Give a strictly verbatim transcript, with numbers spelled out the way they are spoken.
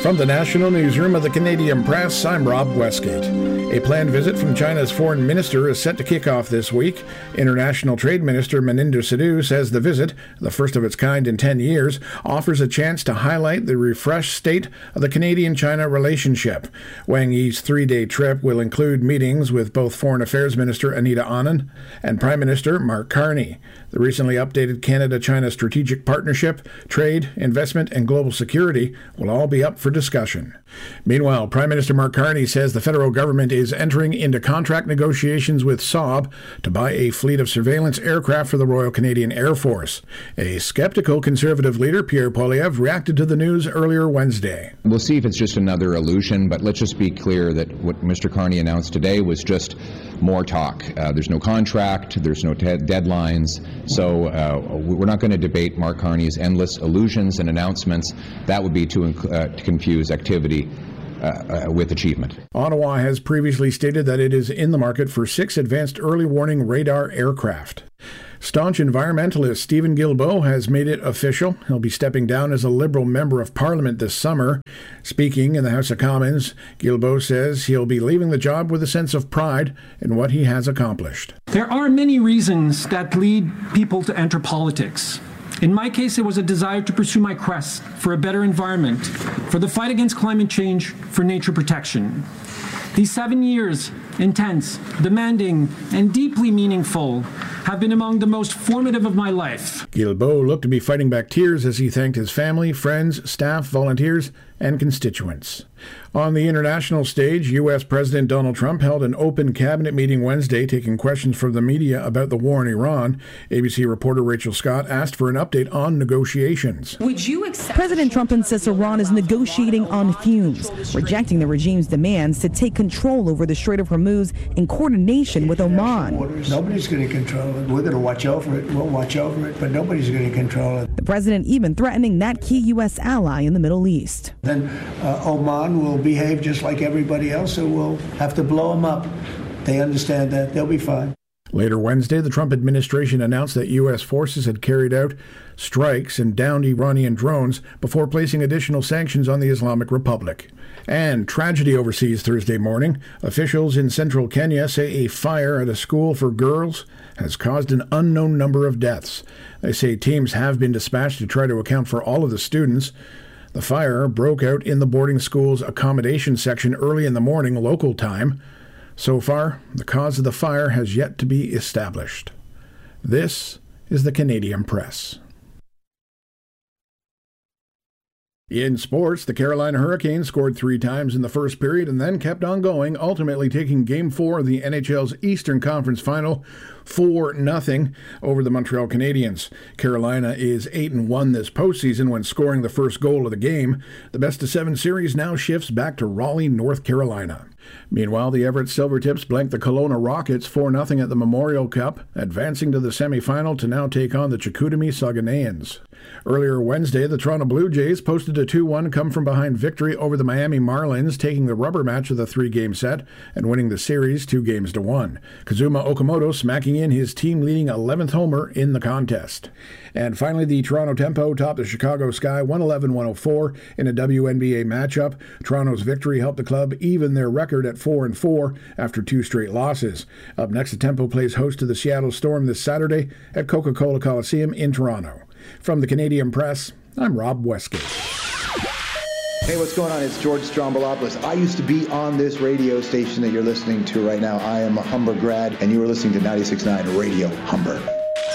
From the National Newsroom of the Canadian Press, I'm Rob Westgate. A planned visit from China's foreign minister is set to kick off this week. International Trade Minister Maninder Sidhu says the visit, the first of its kind in ten years, offers a chance to highlight the refreshed state of the Canadian-China relationship. Wang Yi's three-day trip will include meetings with both Foreign Affairs Minister Anita Anand and Prime Minister Mark Carney. The recently updated Canada-China Strategic Partnership, Trade, Investment, and Global Security will all be up for discussion. Meanwhile, Prime Minister Mark Carney says the federal government is entering into contract negotiations with Saab to buy a fleet of surveillance aircraft for the Royal Canadian Air Force. A skeptical Conservative leader, Pierre Poilievre, reacted to the news earlier Wednesday. We'll see if it's just another illusion, but let's just be clear that what Mister Carney announced today was just more talk. Uh, there's no contract, there's no te- deadlines, so uh, we're not going to debate Mark Carney's endless illusions and announcements. That would be to, uh, to confuse activity Uh, uh, with achievement. Ottawa has previously stated that it is in the market for six advanced early warning radar aircraft. Staunch environmentalist Stephen Guilbeault has made it official. He'll be stepping down as a Liberal Member of Parliament this summer. Speaking in the House of Commons, Guilbeault says he'll be leaving the job with a sense of pride in what he has accomplished. There are many reasons that lead people to enter politics. In my case, it was a desire to pursue my quest for a better environment, for the fight against climate change, for nature protection. These seven years, intense, demanding, and deeply meaningful, have been among the most formative of my life. Guilbeault looked to be fighting back tears as he thanked his family, friends, staff, volunteers, and constituents. On the international stage, U S President Donald Trump held an open cabinet meeting Wednesday, taking questions from the media about the war in Iran. A B C reporter Rachel Scott asked for an update on negotiations. Would you accept? President Trump insists Iran is negotiating on fumes, rejecting the regime's demands to take control over the Strait of Hormuz in coordination with Oman. Nobody's going to control it. We're going to watch over it. We'll watch over it, but nobody's going to control it. The president even threatening that key U S ally in the Middle East. Then uh, Oman will behave just like everybody else, so we'll have to blow them up. They understand that. They'll be fine. Later Wednesday, the Trump administration announced that U S forces had carried out strikes and downed Iranian drones before placing additional sanctions on the Islamic Republic. And tragedy overseas Thursday morning. Officials in central Kenya say a fire at a school for girls has caused an unknown number of deaths. They say teams have been dispatched to try to account for all of the students. The fire broke out in the boarding school's accommodation section early in the morning, local time. So far, the cause of the fire has yet to be established. This is the Canadian Press. In sports, the Carolina Hurricanes scored three times in the first period and then kept on going, ultimately taking Game four of the N H L's Eastern Conference Final four nothing over the Montreal Canadiens. Carolina is eight and one this postseason when scoring the first goal of the game. The best-of-seven series now shifts back to Raleigh, North Carolina. Meanwhile, the Everett Silvertips blanked the Kelowna Rockets four nothing at the Memorial Cup, advancing to the semifinal to now take on the Chicoutimi Saguenayans. Earlier Wednesday, the Toronto Blue Jays posted a two one come-from-behind victory over the Miami Marlins, taking the rubber match of the three-game set and winning the series two games to one. Kazuma Okamoto smacking in his team-leading eleventh homer in the contest. And finally, the Toronto Tempo topped the Chicago Sky one eleven to one oh four in a W N B A matchup. Toronto's victory helped the club even their record at four and four after two straight losses. Up next, the Tempo plays host to the Seattle Storm this Saturday at Coca-Cola Coliseum in Toronto. From the Canadian Press, I'm Rob Westgate. Hey, what's going on? It's George Strombolopoulos. I used to be on this radio station that you're listening to right now. I am a Humber grad, and you are listening to ninety-six point nine Radio Humber.